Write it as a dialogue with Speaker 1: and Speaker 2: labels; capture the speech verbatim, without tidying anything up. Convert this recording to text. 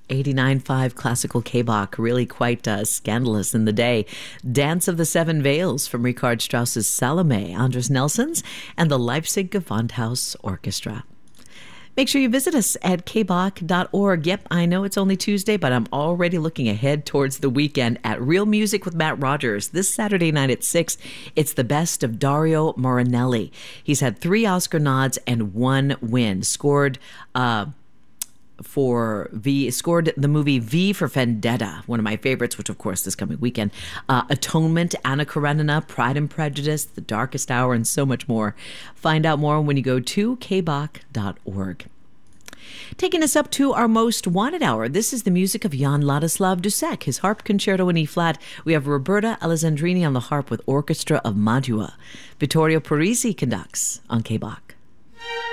Speaker 1: eighty-nine point five Classical K-Bach, really quite uh, scandalous in the day. Dance of the Seven Veils from Richard Strauss's Salome, Andres Nelson's, and the Leipzig Gewandhaus Orchestra. Make sure you visit us at k bach dot org. Yep, I know it's only Tuesday, but I'm already looking ahead towards the weekend at Real Music with Matt Rogers. This Saturday night at six, it's the best of Dario Marianelli. He's had three Oscar nods and one win. Scored uh, for V, scored the movie V for Vendetta, one of my favorites, which of course this coming weekend. Uh, Atonement, Anna Karenina, Pride and Prejudice, The Darkest Hour, and so much more. Find out more when you go to k bach dot org. Taking us up to our most wanted hour, this is the music of Jan Ladislav Dussek, his harp concerto in E-flat. We have Roberta Alessandrini on the harp with Orchestra of Mantua. Vittorio Parisi conducts on K-Bach.